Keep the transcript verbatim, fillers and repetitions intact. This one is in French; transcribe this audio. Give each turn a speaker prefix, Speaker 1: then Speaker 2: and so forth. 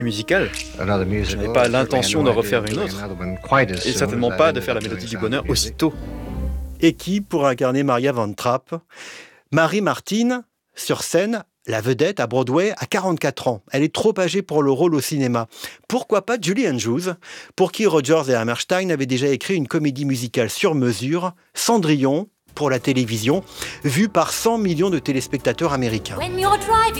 Speaker 1: musicale. Je n'ai pas l'intention de refaire une autre, et certainement pas de faire la mélodie du bonheur aussitôt.
Speaker 2: Et qui pour incarner Maria Van Trapp? Marie Martin, sur scène, la vedette à Broadway à quarante-quatre ans. Elle est trop âgée pour le rôle au cinéma. Pourquoi pas Julie Andrews, pour qui Rodgers et Hammerstein avaient déjà écrit une comédie musicale sur mesure, Cendrillon, pour la télévision, vue par cent millions de téléspectateurs américains.
Speaker 3: When you're driving